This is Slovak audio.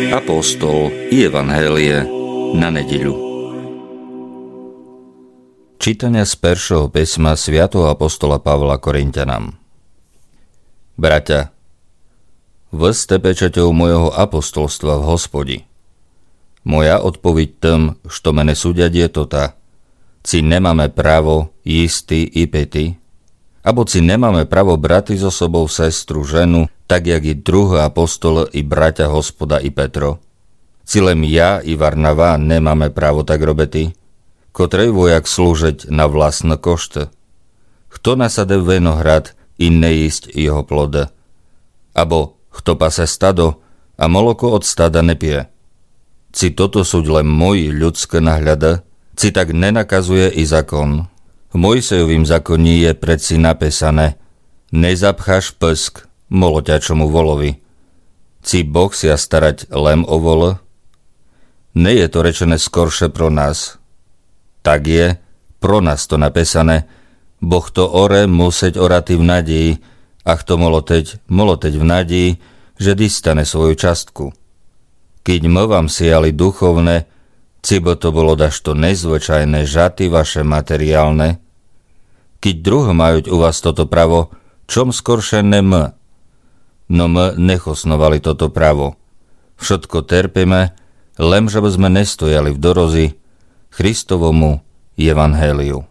Apoštol i evanhélie na nedeľu. Čítania z prvého písma svätého apoštola Pavla Korinťanom. Bratia, vy ste pečaťou mojho apoštolstva v Hospodi. Moja odpoveď tým, što mene súdia, je tota: ci nemáme právo jísty i pety, abo ci nemáme právo brati so sobou sestru, ženu, tak jak i druhý apostol i bratia Hospoda i Petro. Cilem ja i Varnava nemáme právo tak robiti, kotrej vojak slúžiť na vlastné košty. Kto nasade vinohrad i nejísť jeho plode, abo kto pase stado a moloko od stada nepije. Ci toto sú len moji ľudské nahľada, ci tak nenakazuje i zákon. V Mojsejovým zákoní je predsi napísané: nezapcháš psk moloťačomu volovi. Ci Boh sia starať len o volo? Nie je to rečené skoršie pro nás. Tak je pro nás to napísané: Boh to ore museť orati v nádeji, a kto moloteť v nádeji, že dostane svoju častku. Keď my vám siali duchovné, cibo to bolo dašto nezvyčajné žaty vaše materiálne. Keď druhé majú u vás toto pravo, čom skoršie ne my? No my nechosnovali toto pravo. Všetko terpíme, len že by sme nestojali v dorozi Christovomu evanhéliu.